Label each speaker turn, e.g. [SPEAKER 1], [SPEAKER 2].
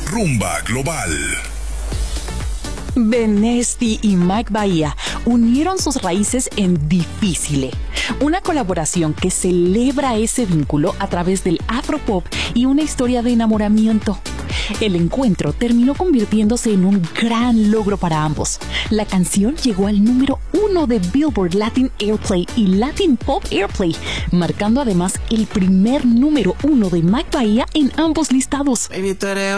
[SPEAKER 1] Rumba Global.
[SPEAKER 2] Benesti y Mike Bahía unieron sus raíces en Difícile, una colaboración que celebra ese vínculo a través del afropop y una historia de enamoramiento. El encuentro terminó convirtiéndose en un gran logro para ambos. La canción llegó al número 1 de Billboard Latin Airplay y Latin Pop Airplay, marcando además el primer número 1 de Mike Bahía en ambos listados.
[SPEAKER 3] Baby, tú eres